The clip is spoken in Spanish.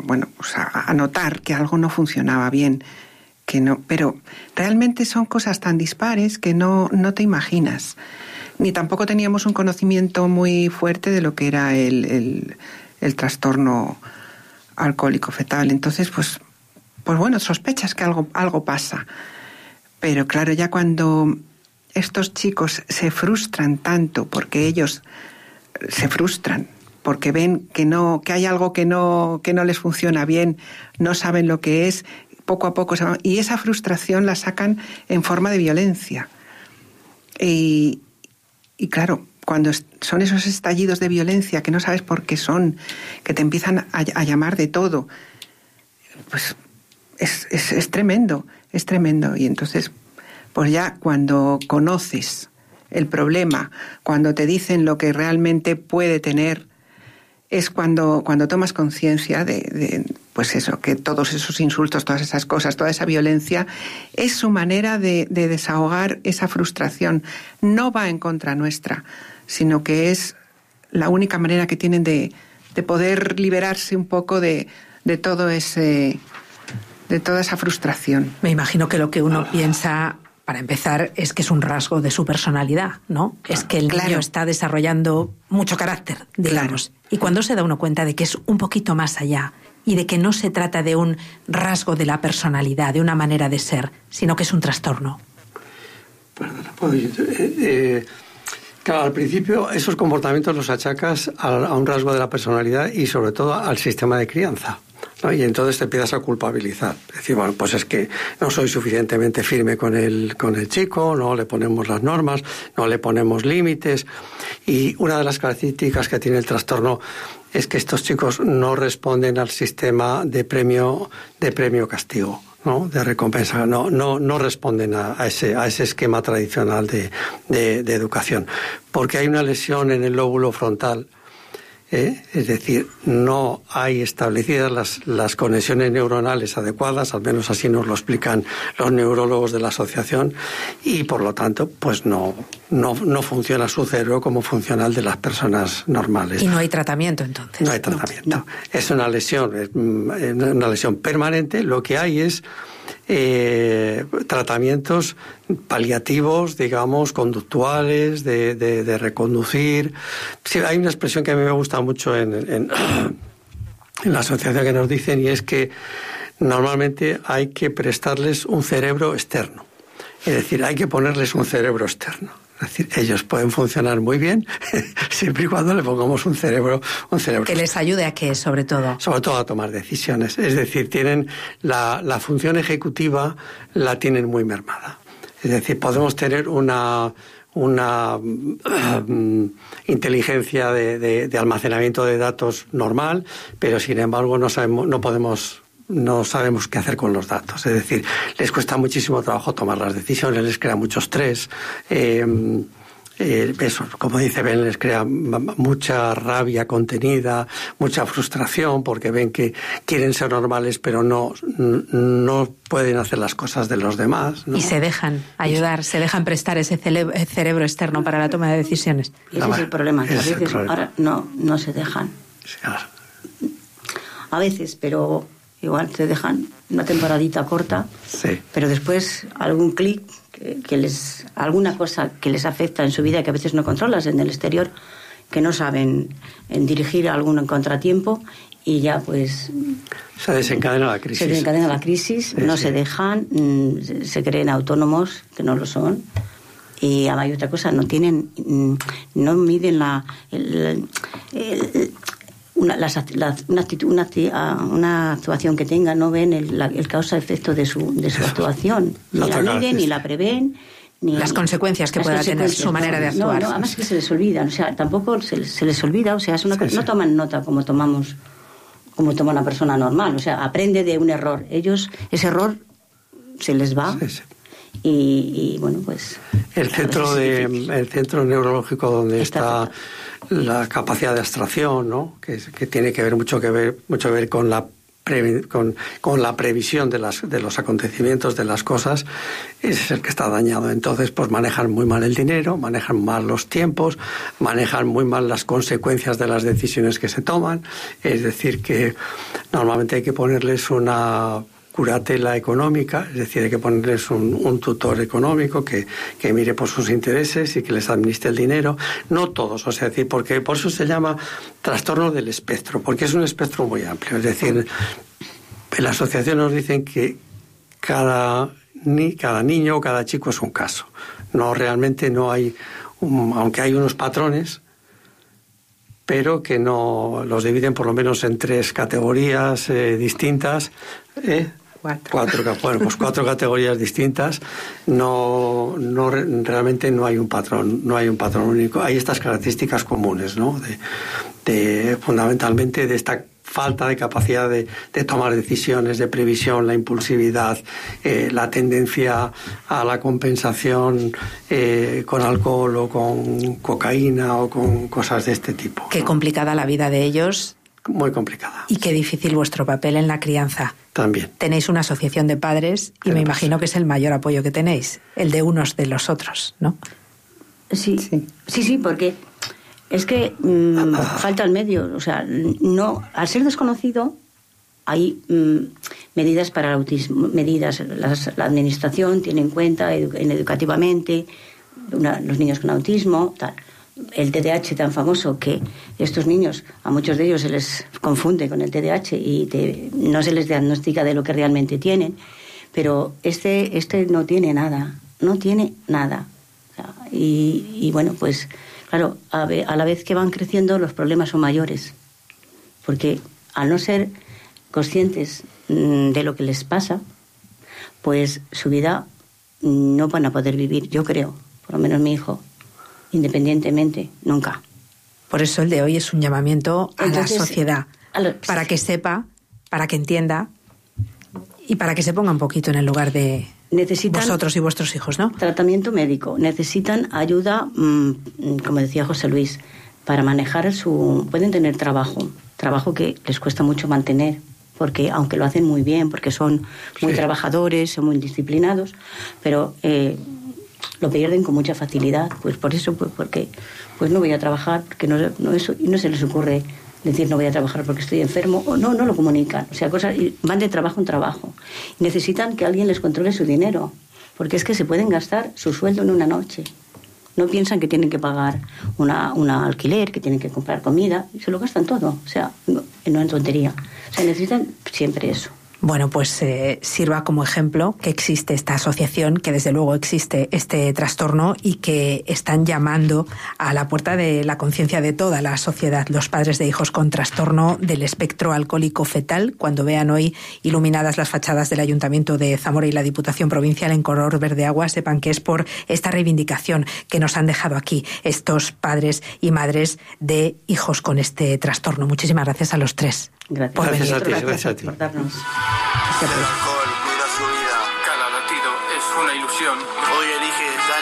bueno, pues a notar que algo no funcionaba bien, que no, pero realmente son cosas tan dispares que no te imaginas. Ni tampoco teníamos un conocimiento muy fuerte de lo que era el trastorno alcohólico fetal. Entonces, pues bueno, sospechas que algo pasa. Pero claro, ya cuando estos chicos se frustran tanto, porque ellos se frustran, porque ven que hay algo que no les funciona bien, no saben lo que es, poco a poco y esa frustración la sacan en forma de violencia. Y claro, cuando son esos estallidos de violencia que no sabes por qué son, que te empiezan a llamar de todo, pues es tremendo, es tremendo. Y entonces, pues ya cuando conoces el problema, cuando te dicen lo que realmente puede tener, es cuando tomas conciencia de pues eso, que todos esos insultos, todas esas cosas, toda esa violencia, es su manera de desahogar esa frustración. No va en contra nuestra, sino que es la única manera que tienen de poder liberarse un poco de todo de toda esa frustración. Me imagino que lo que uno piensa, para empezar, es que es un rasgo de su personalidad, ¿no? Es que el niño está desarrollando mucho carácter, digamos. Claro. Y cuando se da uno cuenta de que es un poquito más allá y de que no se trata de un rasgo de la personalidad, de una manera de ser, sino que es un trastorno. Perdona, ¿puedo ir? Claro, al principio esos comportamientos los achacas a un rasgo de la personalidad y sobre todo al sistema de crianza, ¿no? Y entonces te empiezas a culpabilizar. Es decir, bueno, pues es que no soy suficientemente firme con el chico, no le ponemos las normas, no le ponemos límites. Y una de las características que tiene el trastorno es que estos chicos no responden al sistema de premio-castigo, ¿no? De recompensa, no responden a ese esquema tradicional de educación, porque hay una lesión en el lóbulo frontal. Es decir, no hay establecidas las conexiones neuronales adecuadas, al menos así nos lo explican los neurólogos de la asociación, y por lo tanto pues no funciona su cerebro como funciona el de las personas normales. Y no hay tratamiento entonces. No hay tratamiento. No. Es una lesión permanente. Lo que hay es tratamientos paliativos, digamos, conductuales, de reconducir. Sí, hay una expresión que a mí me gusta mucho en la asociación que nos dicen, y es que normalmente hay que prestarles un cerebro externo. Es decir, hay que ponerles un cerebro externo. Es decir, ellos pueden funcionar muy bien siempre y cuando le pongamos un cerebro que les ayude a qué, sobre todo a tomar decisiones. Es decir, tienen la función ejecutiva la tienen muy mermada. Es decir, podemos tener una inteligencia de almacenamiento de datos normal, pero sin embargo no sabemos qué hacer con los datos. Es decir, les cuesta muchísimo trabajo tomar las decisiones, les crea mucho estrés. Eso, como dice Ben, les crea mucha rabia contenida, mucha frustración, porque ven que quieren ser normales, pero no pueden hacer las cosas de los demás, ¿no? Y se dejan ayudar, se dejan prestar ese cerebro externo para la toma de decisiones. Y ese es el problema, que a veces ahora no se dejan. A veces, pero igual te dejan una temporadita corta, sí. Pero después algún clic, alguna cosa que les afecta en su vida que a veces no controlas en el exterior, que no saben dirigir algún contratiempo y ya pues se desencadena la crisis. No se dejan, se creen autónomos que no lo son. Y hay otra cosa, no miden una actuación que tenga, no ven el causa-efecto de su actuación, ni la miden, ni la prevén, ni las consecuencias que pueda tener su manera de actuar. No, además que se les olvida, o sea, tampoco se les olvida, o sea, es una cosa, no toman nota como toma una persona normal, o sea, aprende de un error. Ellos, ese error se les va. Sí. Y bueno, pues el centro neurológico donde está la capacidad de abstracción, ¿no? Que tiene mucho que ver con la con la previsión de los acontecimientos, de las cosas, ese es el que está dañado. Entonces, pues manejan muy mal el dinero, manejan mal los tiempos, manejan muy mal las consecuencias de las decisiones que se toman. Es decir, que normalmente hay que ponerles una curatela económica, es decir, hay que ponerles un tutor económico que mire por sus intereses y que les administre el dinero. No todos, o sea, decir, porque por eso se llama trastorno del espectro, porque es un espectro muy amplio. Es decir, en la asociación nos dicen que cada niño o cada chico es un caso. No, realmente no hay, aunque hay unos patrones, pero que no los dividen por lo menos en 3 categorías distintas. Cuatro categorías distintas. No realmente no hay un patrón único. Hay estas características comunes, ¿no? Fundamentalmente de esta falta de capacidad de tomar decisiones, de previsión, la impulsividad, la tendencia a la compensación con alcohol o con cocaína o con cosas de este tipo. Qué complicada la vida de ellos. Muy complicada. Y qué difícil vuestro papel en la crianza. También. Tenéis una asociación de padres y me imagino que es el mayor apoyo que tenéis, el de unos de los otros, ¿no? Sí, porque es que falta el medio. O sea, no, al ser desconocido hay medidas para el autismo, la administración tiene en cuenta educativamente los niños con autismo, tal. El TDAH tan famoso que estos niños, a muchos de ellos se les confunde con el TDAH y no se les diagnostica de lo que realmente tienen, pero este no tiene nada. O sea, y bueno, pues claro, a la vez que van creciendo los problemas son mayores, porque al no ser conscientes de lo que les pasa, pues su vida no van a poder vivir, yo creo, por lo menos mi hijo, independientemente, nunca. Por eso el de hoy es un llamamiento a la sociedad, para que sepa, para que entienda y para que se ponga un poquito en el lugar de vosotros y vuestros hijos, ¿no? Tratamiento médico, necesitan ayuda, como decía José Luis, para manejar pueden tener trabajo que les cuesta mucho mantener, porque aunque lo hacen muy bien, porque son muy trabajadores, son muy disciplinados, pero lo pierden con mucha facilidad, pues por eso, porque no voy a trabajar, porque no se les ocurre decir no voy a trabajar porque estoy enfermo, o no lo comunican, o sea, van de trabajo en trabajo. Y necesitan que alguien les controle su dinero, porque es que se pueden gastar su sueldo en una noche. No piensan que tienen que pagar una alquiler, que tienen que comprar comida, y se lo gastan todo, o sea, no es tontería. O sea, necesitan siempre eso. Bueno, pues sirva como ejemplo que existe esta asociación, que desde luego existe este trastorno y que están llamando a la puerta de la conciencia de toda la sociedad, los padres de hijos con trastorno del espectro alcohólico fetal. Cuando vean hoy iluminadas las fachadas del Ayuntamiento de Zamora y la Diputación Provincial en color verde agua, sepan que es por esta reivindicación que nos han dejado aquí estos padres y madres de hijos con este trastorno. Muchísimas gracias a los 3. Gracias a ti. Por darnos. El alcohol cuida su vida. Cada latido es una ilusión. Hoy elige